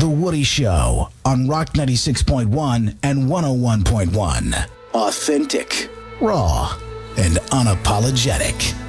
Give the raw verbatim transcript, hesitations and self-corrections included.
The Woody Show on Rock ninety-six point one and one oh one point one. Authentic, raw, and unapologetic.